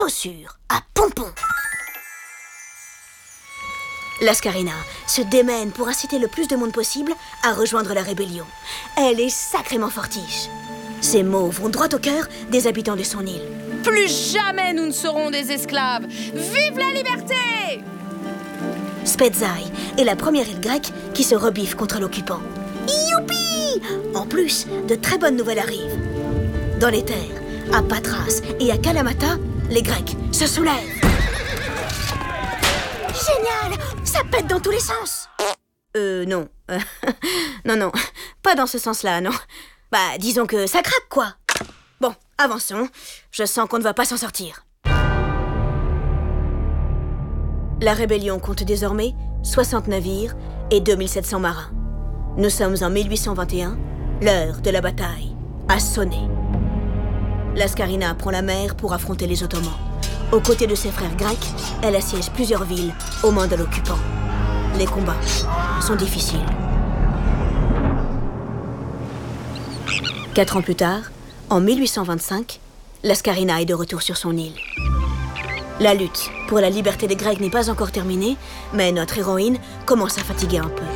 chaussures à pompons. Lascarina se démène pour inciter le plus de monde possible à rejoindre la rébellion. Elle est sacrément fortiche. Ses mots vont droit au cœur des habitants de son île. Plus jamais nous ne serons des esclaves. Vive la liberté! Spetsaï est la première île grecque qui se rebiffe contre l'occupant. Youpi! En plus, de très bonnes nouvelles arrivent. Dans les terres, à Patras et à Kalamata, les Grecs se soulèvent. Génial! Ça pète dans tous les sens. Non. Non, pas dans ce sens-là, non. Bah, disons que ça craque, quoi. Bon, avançons. Je sens qu'on ne va pas s'en sortir. La rébellion compte désormais 60 navires et 2700 marins. Nous sommes en 1821, l'heure de la bataille a sonné. Lascarina prend la mer pour affronter les Ottomans. Aux côtés de ses frères grecs, elle assiège plusieurs villes aux mains de l'occupant. Les combats sont difficiles. 4 ans plus tard, en 1825, Lascarina est de retour sur son île. La lutte pour la liberté des Grecs n'est pas encore terminée, mais notre héroïne commence à fatiguer un peu.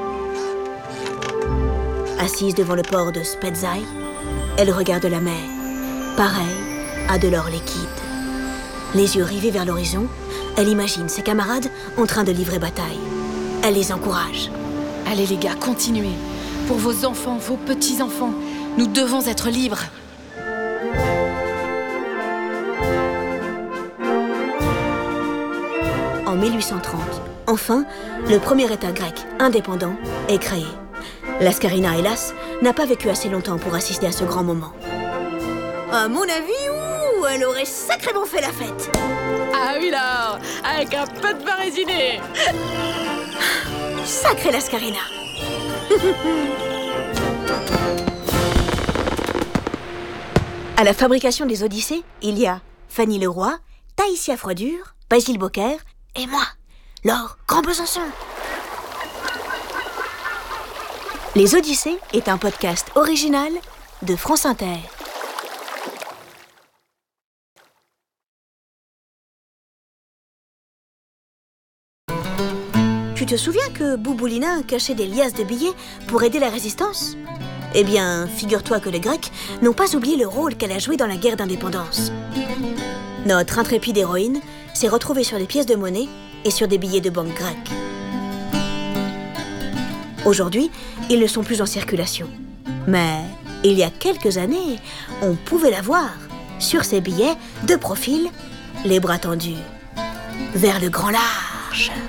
Assise devant le port de Spetsaï, elle regarde la mer, pareille à de l'or liquide. Les yeux rivés vers l'horizon, elle imagine ses camarades en train de livrer bataille. Elle les encourage. Allez les gars, continuez. Pour vos enfants, vos petits-enfants, nous devons être libres. En 1830, enfin, le premier État grec indépendant est créé. Lascarina, hélas, n'a pas vécu assez longtemps pour assister à ce grand moment. À mon avis, elle aurait sacrément fait la fête. Ah oui là, avec un peu de vin résiné. Sacrée Lascarina. À la fabrication des Odyssées, il y a Fanny Leroy, Taïsia Froidure, Basile Bocquer et moi, Laure Grand Besançon. Les Odyssées est un podcast original de France Inter. Tu te souviens que Bouboulina cachait des liasses de billets pour aider la résistance ? Eh bien, figure-toi que les Grecs n'ont pas oublié le rôle qu'elle a joué dans la guerre d'indépendance. Notre intrépide héroïne s'est retrouvée sur des pièces de monnaie et sur des billets de banque grecques. Aujourd'hui, ils ne sont plus en circulation. Mais il y a quelques années, on pouvait la voir sur ces billets de profil, les bras tendus vers le grand large.